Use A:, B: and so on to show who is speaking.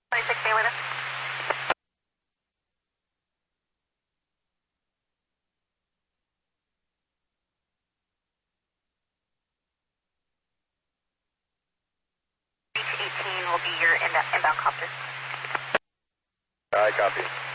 A: 26, stay with us. Beach 18 will be your inbound copter.
B: I copy.